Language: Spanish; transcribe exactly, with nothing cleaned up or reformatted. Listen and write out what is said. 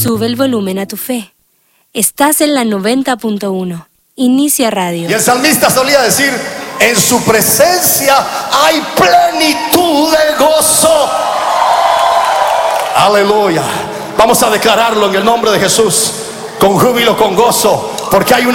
Sube el volumen a tu fe. Estás en la noventa punto uno. Inicia Radio. Y el salmista solía decir: en su presencia hay plenitud de gozo. Aleluya. Vamos a declararlo en el nombre de Jesús, con júbilo, con gozo, porque hay una